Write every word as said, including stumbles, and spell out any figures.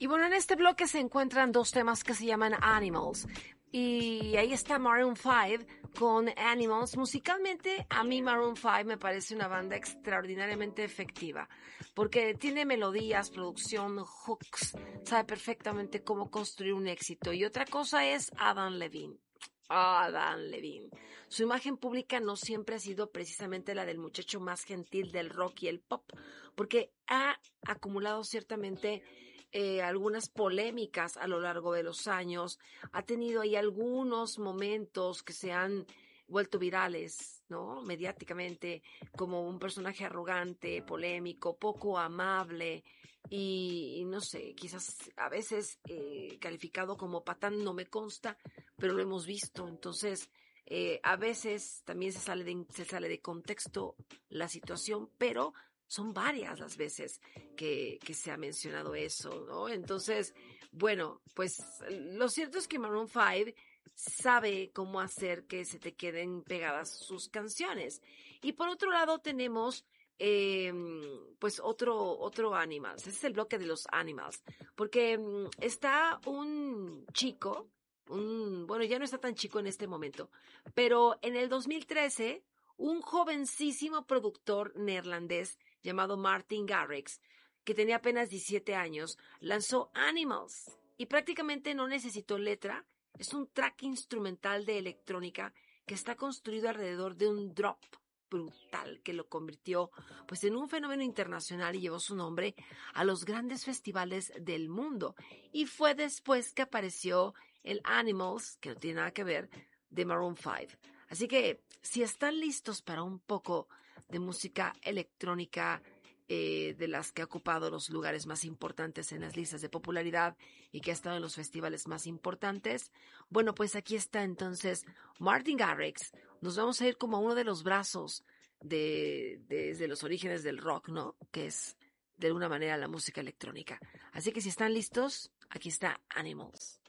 Y bueno, en este bloque se encuentran dos temas que se llaman Animals. Y ahí está Maroon five con Animals. Musicalmente, a mí Maroon five me parece una banda extraordinariamente efectiva, porque tiene melodías, producción, hooks, sabe perfectamente cómo construir un éxito. Y otra cosa es Adam Levine. Adam Levine. Su imagen pública no siempre ha sido precisamente la del muchacho más gentil del rock y el pop, porque ha acumulado ciertamente eh, algunas polémicas a lo largo de los años, ha tenido ahí algunos momentos que se han vuelto virales, ¿no? Mediáticamente, como un personaje arrogante, polémico, poco amable y, y no sé, quizás a veces eh, calificado como patán, no me consta, pero lo hemos visto. Entonces, eh, a veces también se sale de, se sale de contexto la situación, pero son varias las veces que, que se ha mencionado eso, ¿no? Entonces, bueno, pues lo cierto es que Maroon five sabe cómo hacer que se te queden pegadas sus canciones. Y por otro lado tenemos eh, pues otro, otro Animals. Ese es el bloque de los Animals. Porque mm, está un chico, un, bueno, ya no está tan chico en este momento, pero en el dos mil trece, un jovencísimo productor neerlandés llamado Martin Garrix, que tenía apenas diecisiete años, lanzó Animals y prácticamente no necesitó letra. Es un track instrumental de electrónica que está construido alrededor de un drop brutal que lo convirtió pues en un fenómeno internacional y llevó su nombre a los grandes festivales del mundo. Y fue después que apareció el Animals, que no tiene nada que ver, de Maroon five. Así que si están listos para un poco de música electrónica, eh, de las que ha ocupado los lugares más importantes en las listas de popularidad y que ha estado en los festivales más importantes, bueno, pues aquí está entonces Martin Garrix. Nos vamos a ir como a uno de los brazos de, de, desde los orígenes del rock, ¿no? Que es de alguna manera la música electrónica. Así que si están listos, aquí está Animals.